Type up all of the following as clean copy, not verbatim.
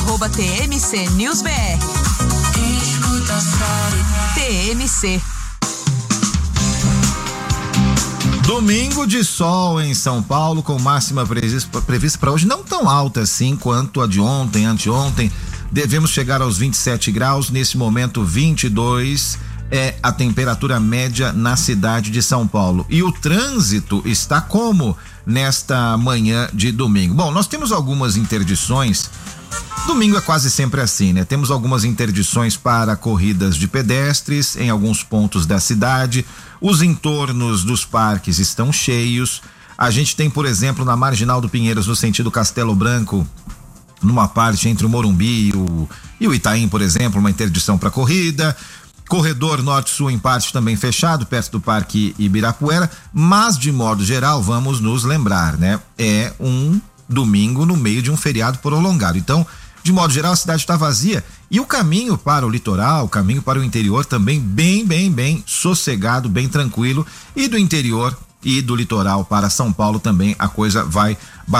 @TMC_NewsBR. TMC. Domingo de sol em São Paulo, com máxima prevista para hoje, não tão alta assim quanto a de ontem, anteontem. Devemos chegar aos 27 graus, nesse momento 22 é a temperatura média na cidade de São Paulo. E o trânsito está como nesta manhã de domingo? Bom, nós temos algumas interdições. Domingo é quase sempre assim, né? Temos algumas interdições para corridas de pedestres em alguns pontos da cidade. Os entornos dos parques estão cheios. A gente tem, por exemplo, na Marginal do Pinheiros, no sentido Castelo Branco, numa parte entre o Morumbi e o Itaim, por exemplo, uma interdição para corrida. Corredor Norte-Sul em parte também fechado, perto do Parque Ibirapuera. Mas, de modo geral, vamos nos lembrar, né? É um domingo no meio de um feriado prolongado. Então, de modo geral, a cidade está vazia e o caminho para o litoral, o caminho para o interior também bem sossegado, bem tranquilo, e do interior e do litoral para São Paulo também a coisa vai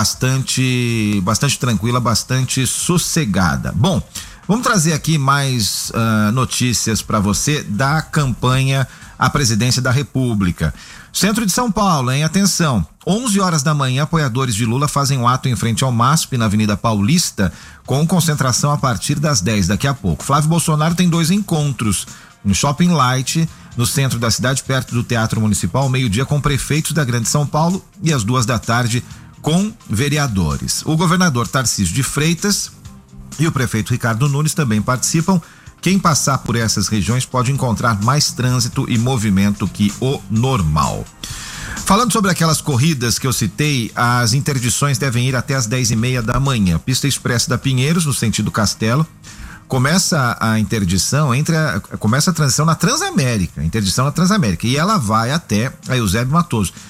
bastante tranquila, bastante sossegada. Bom, vamos trazer aqui mais notícias para você da campanha à presidência da República. Centro de São Paulo, hein? Atenção, 11 horas da manhã, apoiadores de Lula fazem um ato em frente ao MASP, na Avenida Paulista, com concentração a partir das 10 daqui a pouco. Flávio Bolsonaro tem 2 encontros no Shopping Light, no centro da cidade, perto do Teatro Municipal, ao meio-dia com prefeitos da Grande São Paulo e às 2 da tarde com vereadores. O governador Tarcísio de Freitas e o prefeito Ricardo Nunes também participam. Quem passar por essas regiões pode encontrar mais trânsito e movimento que o normal. Falando sobre aquelas corridas que eu citei, as interdições devem ir até as 10:30 da manhã. Pista Expressa da Pinheiros, no sentido Castelo. Começa a interdição, começa a transição na Transamérica, interdição na Transamérica, e ela vai até a Eusébio Matoso.